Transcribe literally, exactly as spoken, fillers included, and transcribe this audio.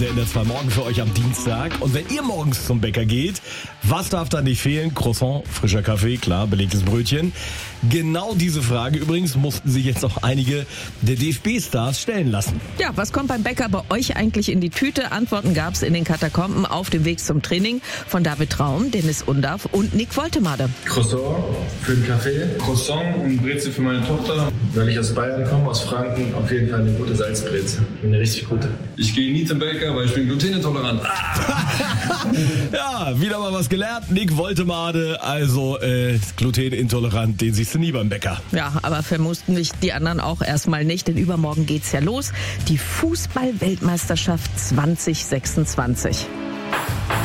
Der ändert zwar morgen für euch am Dienstag. Und wenn ihr morgens zum Bäcker geht, was darf da nicht fehlen? Croissant, frischer Kaffee, klar, belegtes Brötchen. Genau diese Frage übrigens mussten sich jetzt auch einige der D F B-Stars stellen lassen. Ja, was kommt beim Bäcker bei euch eigentlich in die Tüte? Antworten gab's in den Katakomben auf dem Weg zum Training von David Traum, Dennis Undaff und Nick Woltemade. Croissant für den Kaffee, Croissant und Brezel für meine Tochter. weil ich aus Bayern komme, aus Franken, auf jeden Fall eine gute Salzbrezel. Eine richtig gute. Ich gehe nie zum Bäcker, weil ich bin glutenintolerant. Ja, wieder mal was gelernt. Nick Woltemade, also äh, glutenintolerant, den siehst du nie beim Bäcker. Ja, aber vermutlich die anderen auch erstmal nicht, denn übermorgen geht's ja los. Die Fußball-Weltmeisterschaft zwanzig sechsundzwanzig.